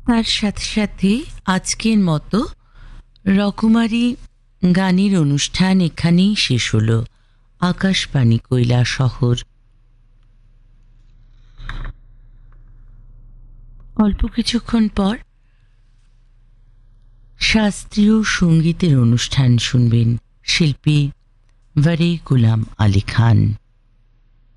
তার সাথে সাথে আজকের মতো রকমারি গানের অনুষ্ঠান এখানেই শেষ হলো। আকাশবাণী কৈলাসহর। অল্প কিছুক্ষণ পর শাস্ত্রীয় সঙ্গীতের অনুষ্ঠান শুনবেন শিল্পী ওয়ারে গুলাম আলী খান।